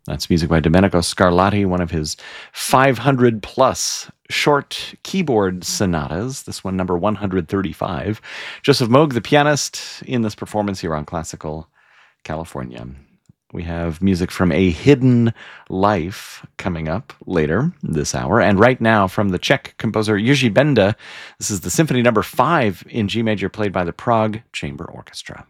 That's music by Domenico Scarlatti, one of his 500 plus short keyboard sonatas. This one, number 135. Joseph Moog, the pianist, in this performance here on Classical California. We have music from A Hidden Life coming up later this hour. And right now from the Czech composer Jiří Benda, this is the Symphony number 5 in G major played by the Prague Chamber Orchestra.